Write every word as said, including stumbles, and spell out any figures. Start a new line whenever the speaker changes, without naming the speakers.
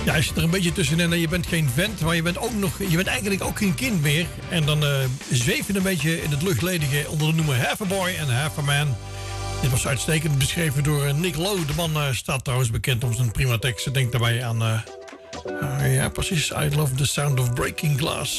Ja, je zit er een beetje tussenin en je bent geen vent, maar je bent ook nog, je bent eigenlijk ook geen kind meer. En dan uh, zweef je een beetje in het luchtledige onder de noemer Half a Boy en Half a Man. Dit was uitstekend beschreven door Nick Lowe. De man uh, staat trouwens bekend om zijn prima teksten. Denk daarbij aan, uh, uh, ja precies, I Love the Sound of Breaking Glass.